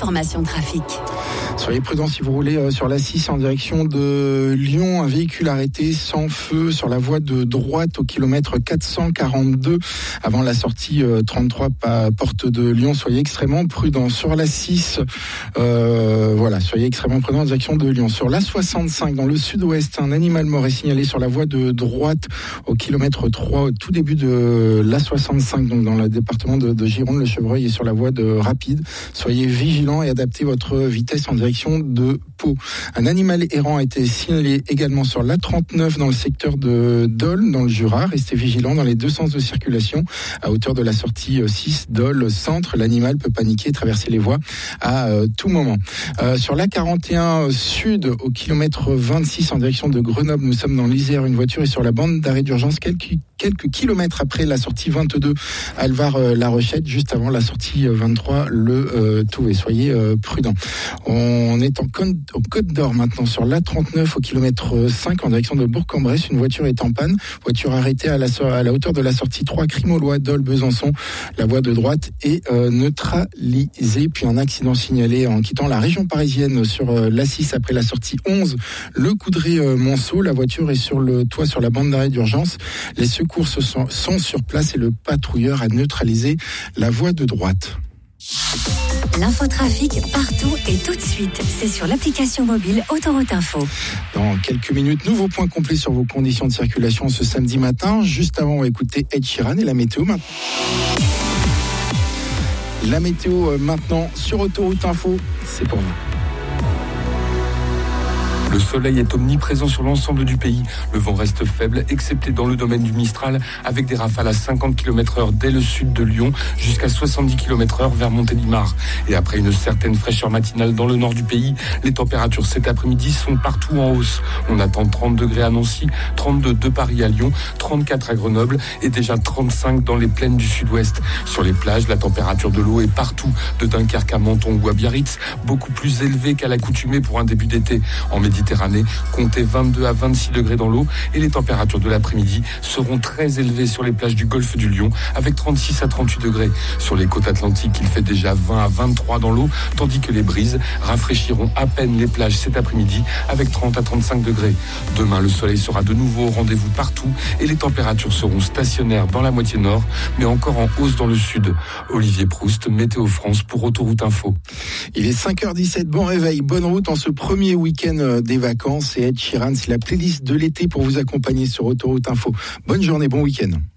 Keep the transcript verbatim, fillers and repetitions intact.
l'information trafic. Soyez prudents si vous roulez sur l'A six en direction de Lyon. Un véhicule arrêté sans feu sur la voie de droite au kilomètre quatre cent quarante-deux avant la sortie trente-trois porte de Lyon. Soyez extrêmement prudents. Sur l'A six, euh, voilà, soyez extrêmement prudents en direction de Lyon. Sur l'A soixante-cinq dans le sud-ouest, un animal mort est signalé sur la voie de droite au kilomètre trois, au tout début de l'A soixante-cinq, donc dans le département de, de Gironde. Le chevreuil est sur la voie de rapide. Soyez vigilants et adaptez votre vitesse en direction de Pau. Un animal errant a été signalé également sur l'A trente-neuf dans le secteur de Dole, dans le Jura. Restez vigilants dans les deux sens de circulation à hauteur de la sortie six Dole centre. L'animal peut paniquer et traverser les voies à euh, tout moment. Euh, sur l'A quarante et un sud au kilomètre vingt-six en direction de Grenoble, nous sommes dans l'Isère. Une voiture est sur la bande d'arrêt d'urgence quelques, quelques kilomètres après la sortie vingt-deux Alvar-La Rochette, juste avant la sortie vingt-trois Le euh, Touvet. Soyez euh, prudents. On est en Côte, au Côte d'Or maintenant sur l'A trente-neuf au kilomètre cinq en direction de Bourg-en-Bresse. Une voiture est en panne. Voiture arrêtée à la, à la hauteur de la sortie trois Crimolois, Dole, Besançon. La voie de droite est euh, neutralisée. Puis un accident signalé en quittant la région parisienne sur euh, l'A six après la sortie onze Le Coudray-Monceau. La voiture est sur le toit sur la bande d'arrêt d'urgence. Les secours sont, sont sur place et le patrouilleur a neutralisé la voie de droite. L'infotrafic partout et tout de suite, c'est sur l'application mobile Autoroute Info. Dans quelques minutes, nouveau point complet sur vos conditions de circulation ce samedi matin. Juste avant, on va écouter Ed Sheeran et la météo maintenant. La météo maintenant sur Autoroute Info, c'est pour vous. Le soleil est omniprésent sur l'ensemble du pays. Le vent reste faible, excepté dans le domaine du Mistral, avec des rafales à cinquante kilomètres heure dès le sud de Lyon, jusqu'à soixante-dix kilomètres heure vers Montélimar. Et après une certaine fraîcheur matinale dans le nord du pays, les températures cet après-midi sont partout en hausse. On attend trente degrés à Nancy, trente-deux de Paris à Lyon, trente-quatre à Grenoble et déjà trente-cinq dans les plaines du sud-ouest. Sur les plages, la température de l'eau est partout, de Dunkerque à Menton ou à Biarritz, beaucoup plus élevée qu'à l'accoutumée pour un début d'été. En Méditerranée, comptez vingt-deux à vingt-six degrés dans l'eau et les températures de l'après-midi seront très élevées sur les plages du golfe du Lion avec trente-six à trente-huit degrés. Sur les côtes atlantiques, il fait déjà vingt à vingt-trois dans l'eau, tandis que les brises rafraîchiront à peine les plages cet après-midi avec trente à trente-cinq degrés. Demain, le soleil sera de nouveau au rendez-vous partout et les températures seront stationnaires dans la moitié nord, mais encore en hausse dans le sud. Olivier Proust, Météo France pour Autoroute Info. Il est cinq heures dix-sept, bon réveil, bonne route en ce premier week-end des vacances. Et Ed Sheeran, c'est la playlist de l'été pour vous accompagner sur Autoroute Info. Bonne journée, bon week-end.